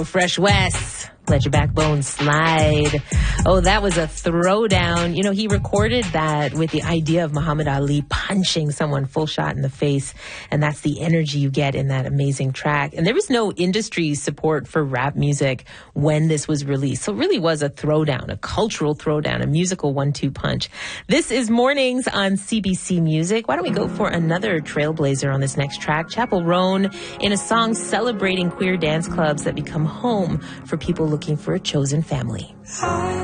Fresh West, let your backbone slide. Oh, that was a throwdown. You know, he recorded that with the idea of Muhammad Ali punching someone full shot in the face. And that's the energy you get in that amazing track. And there was no industry support for rap music when this was released. So it really was a throwdown, a cultural throwdown, a musical 1-2 punch. This is Mornings on CBC Music. Why don't we go for another trailblazer on this next track? Chapel Roan in a song celebrating queer dance clubs that become home for people looking for a chosen family.